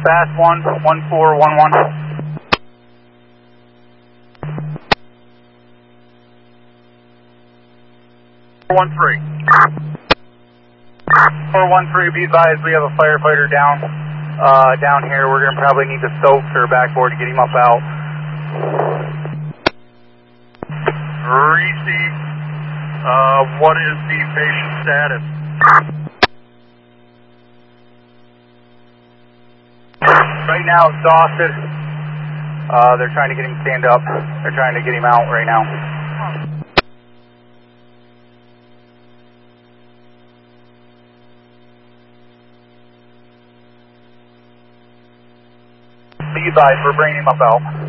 Fast 11411. 413. 413, be advised, we have a firefighter down here. We're going to probably need the Stokes or backboard to get him up out. Receive. What is the patient status? Right now, exhausted. They're trying to get him stand up. They're trying to get him out right now. Be advised, we're bringing him up out.